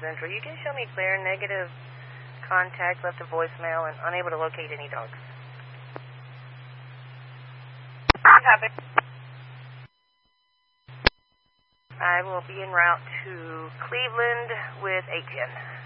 Central. You can show me clear, negative contact, left a voicemail, and unable to locate any dogs. Copy. I will be en route to Cleveland with 810.